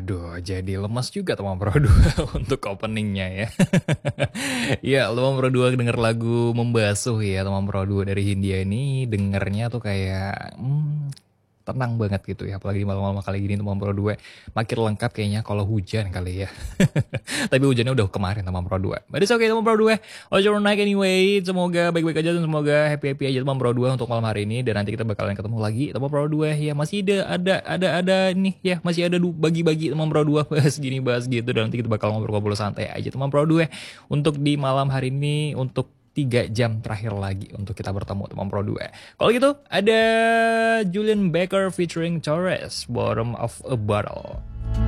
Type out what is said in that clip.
Waduh, jadi lemas juga teman Pro 2 untuk openingnya ya. Iya, teman Pro 2 denger lagu Membasuh ya teman Pro 2 dari Hindia ini dengernya tuh kayak tenang banget gitu ya. Apalagi di malam-malam kali gini teman Pro 2 makin lengkap kayaknya kalau hujan kali ya. Tapi hujannya udah kemarin teman Pro 2. But it's okay teman Pro 2. How's your night anyway? Semoga baik-baik aja dan semoga happy-happy aja teman Pro 2 untuk malam hari ini. Dan nanti kita bakalan ketemu lagi teman Pro 2 ya. Masih ada nih ya. Masih ada bagi-bagi teman Pro 2 bahas gini bahas gitu. Dan nanti kita bakal ngobrol-ngobrol santai aja teman Pro 2. Untuk di malam hari ini untuk 3 jam terakhir lagi untuk kita bertemu teman Pro 2. Kalau gitu ada Julian Baker featuring Torres, Bottom of a Bottle.